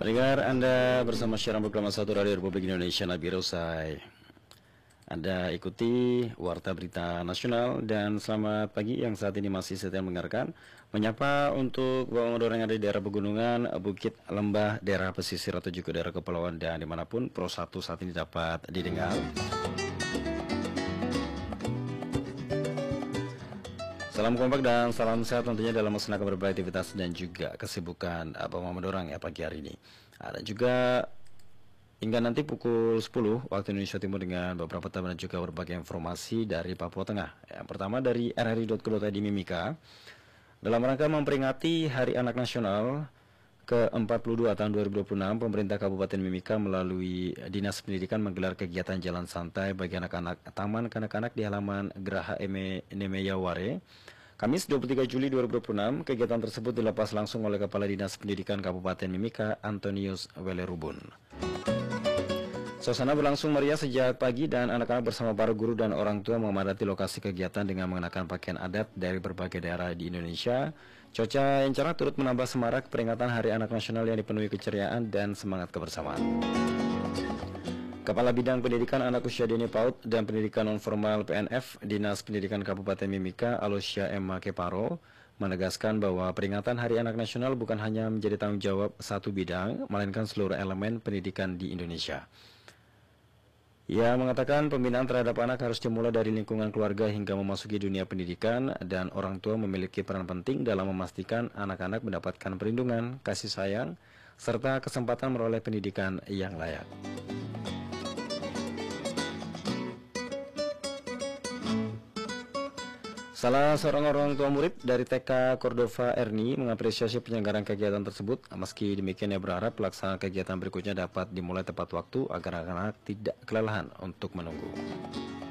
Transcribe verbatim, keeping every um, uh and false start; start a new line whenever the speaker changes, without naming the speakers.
Pendengar, Anda bersama siaran program satu Radio Republik Indonesia Nabi Usai. Anda ikuti Warta Berita Nasional dan selamat pagi yang saat ini masih setia mendengarkan. Menyapa untuk Bapak Madura yang ada di daerah pegunungan, bukit, lembah, daerah pesisir atau juga daerah kepulauan dan dimanapun Pro satu saat ini dapat didengar. Salam kompak dan salam sehat tentunya dalam melaksanakan berbagai aktivitas dan juga kesibukan Bapak Muhammad Orang ya pagi hari ini. Ada juga hingga nanti pukul sepuluh waktu Indonesia Timur dengan beberapa tamu dan juga berbagai informasi dari Papua Tengah. Yang pertama dari r r i dot co dot i d Mimika. Dalam rangka memperingati Hari Anak Nasional ke empat puluh dua tahun dua ribu dua puluh enam, pemerintah Kabupaten Mimika melalui Dinas Pendidikan menggelar kegiatan jalan santai bagi anak-anak taman kanak-kanak di halaman Geraha Eme Nemeyaware. Kamis dua puluh tiga Juli dua ribu dua puluh enam, kegiatan tersebut dilepas langsung oleh Kepala Dinas Pendidikan Kabupaten Mimika, Antonius Welerubun. Suasana berlangsung meriah sejak pagi dan anak-anak bersama para guru dan orang tua memadati lokasi kegiatan dengan mengenakan pakaian adat dari berbagai daerah di Indonesia. Cuaca yang cerah turut menambah semarak peringatan Hari Anak Nasional yang dipenuhi keceriaan dan semangat kebersamaan. Kepala Bidang Pendidikan Anak Usia Dini PAUD dan Pendidikan Nonformal P N F Dinas Pendidikan Kabupaten Mimika, Alosia Emma Keparo, menegaskan bahwa peringatan Hari Anak Nasional bukan hanya menjadi tanggung jawab satu bidang, melainkan seluruh elemen pendidikan di Indonesia. Ia mengatakan pembinaan terhadap anak harus dimulai dari lingkungan keluarga hingga memasuki dunia pendidikan dan orang tua memiliki peran penting dalam memastikan anak-anak mendapatkan perlindungan, kasih sayang, serta kesempatan meroleh pendidikan yang layak. Salah seorang orang tua murid dari T K Cordova Erni mengapresiasi penyelenggaraan kegiatan tersebut. Meski demikian, ia berharap pelaksanaan kegiatan berikutnya dapat dimulai tepat waktu agar anak-anak tidak kelelahan untuk menunggu.